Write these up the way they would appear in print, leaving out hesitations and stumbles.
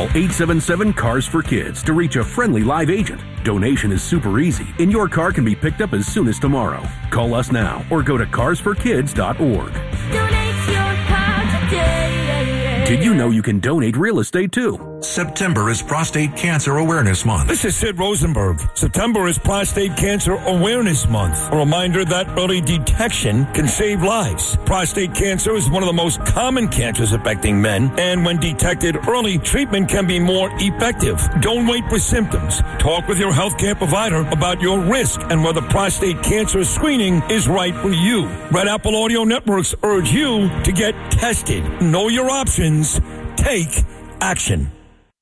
Call 877-CARS-FOR-KIDS to reach a friendly live agent. Donation is super easy, and your car can be picked up as soon as tomorrow. Call us now or go to carsforkids.org. Donate your car today. Did you know you can donate real estate too? September is Prostate Cancer Awareness Month. This is Sid Rosenberg. September is Prostate Cancer Awareness Month. A reminder that early detection can save lives. Prostate cancer is one of the most common cancers affecting men, and when detected early, treatment can be more effective. Don't wait for symptoms. Talk with your healthcare provider about your risk and whether prostate cancer screening is right for you. Red Apple Audio Networks urge you to get tested. Know your options. Take action.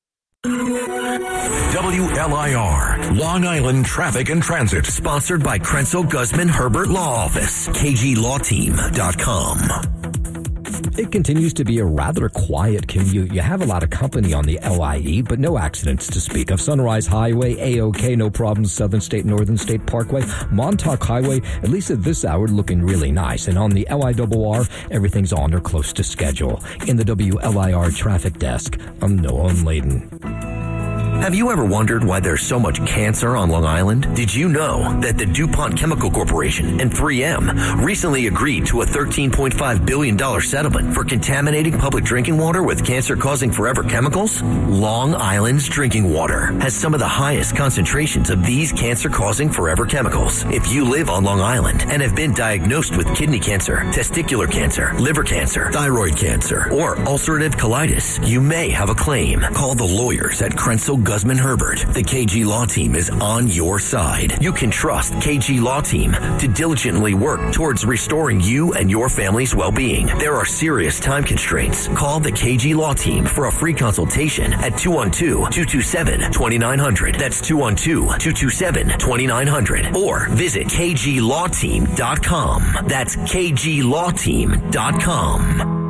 WLIR, Long Island Traffic and Transit. Sponsored by Krenzel Guzman Herbert Law Office, KGLawTeam.com. It continues to be a rather quiet commute. You have a lot of company on the LIE, but no accidents to speak of. Sunrise Highway, A-OK, no problems. Southern State, Northern State Parkway, Montauk Highway, at least at this hour, looking really nice. And on the LIRR, everything's on or close to schedule. In the WLIR traffic desk, I'm Noah Layden. Have you ever wondered why there's so much cancer on Long Island? Did you know that the DuPont Chemical Corporation and 3M recently agreed to a $13.5 billion settlement for contaminating public drinking water with cancer-causing forever chemicals? Long Island's drinking water has some of the highest concentrations of these cancer-causing forever chemicals. If you live on Long Island and have been diagnosed with kidney cancer, testicular cancer, liver cancer, thyroid cancer, or ulcerative colitis, you may have a claim. Call the lawyers at Krenzel Guzman Herbert. The KG Law Team is on your side. You can trust KG Law Team to diligently work towards restoring you and your family's well-being. There are serious time constraints. Call the KG Law Team for a free consultation at 212-227-2900. That's 212-227-2900. Or visit KGLawTeam.com. That's KGLawTeam.com.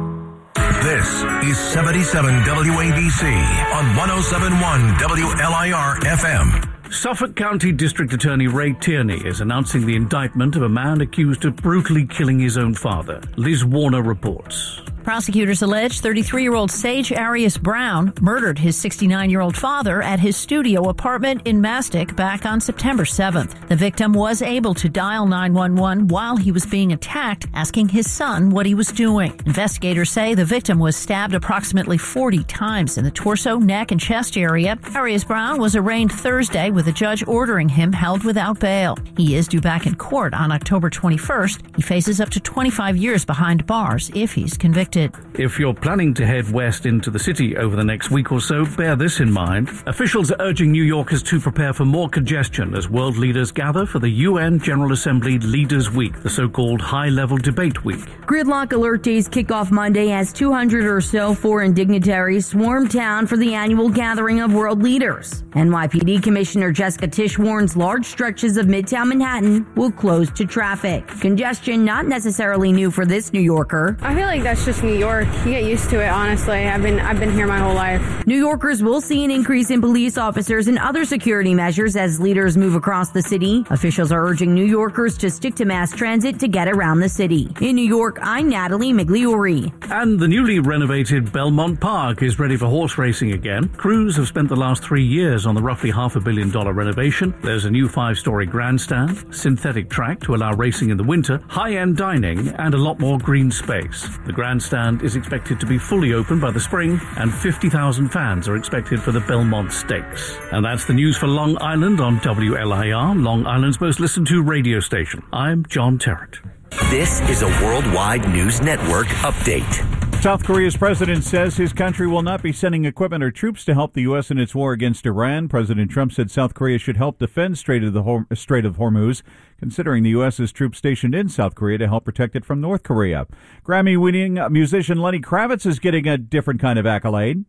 This is 77 WABC on 107.1 WLIR FM. Suffolk County District Attorney Ray Tierney is announcing the indictment of a man accused of brutally killing his own father. Liz Warner reports. Prosecutors allege 33-year-old Sage Arias Brown murdered his 69-year-old father at his studio apartment in Mastic back on September 7th. The victim was able to dial 911 while he was being attacked, asking his son what he was doing. Investigators say the victim was stabbed approximately 40 times in the torso, neck, and chest area. Arias Brown was arraigned Thursday with a judge ordering him held without bail. He is due back in court on October 21st. He faces up to 25 years behind bars if he's convicted. If you're planning to head west into the city over the next week or so, bear this in mind. Officials are urging New Yorkers to prepare for more congestion as world leaders gather for the UN General Assembly Leaders Week, the so-called high-level debate week. Gridlock alert days kick off Monday as 200 or so foreign dignitaries swarm town for the annual gathering of world leaders. NYPD Commissioner Jessica Tisch warns large stretches of Midtown Manhattan will close to traffic. Congestion not necessarily new for this New Yorker. I feel like that's just New York. You get used to it, honestly. I've been here my whole life. New Yorkers will see an increase in police officers and other security measures as leaders move across the city. Officials are urging New Yorkers to stick to mass transit to get around the city. In New York, I'm Natalie Migliori. And the newly renovated Belmont Park is ready for horse racing again. Crews have spent the last 3 years on the roughly $500 million renovation. There's a new 5-story grandstand, synthetic track to allow racing in the winter, high-end dining, and a lot more green space. The grandstand is expected to be fully open by the spring, and 50,000 fans are expected for the Belmont Stakes. And that's the news for Long Island on WLIR, Long Island's most listened to radio station. I'm John Terrett. This is a Worldwide News Network update. South Korea's president says his country will not be sending equipment or troops to help the U.S. in its war against Iran. President Trump said South Korea should help defend Strait of Hormuz, considering the U.S.'s troops stationed in South Korea to help protect it from North Korea. Grammy-winning musician Lenny Kravitz is getting a different kind of accolade.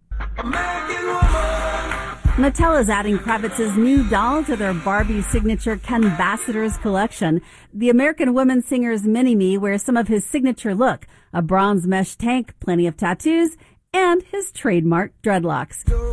Mattel is adding Kravitz's new doll to their Barbie signature Canvassadors collection. The American woman singer's Mini-Me wears some of his signature look, a bronze mesh tank, plenty of tattoos, and his trademark dreadlocks.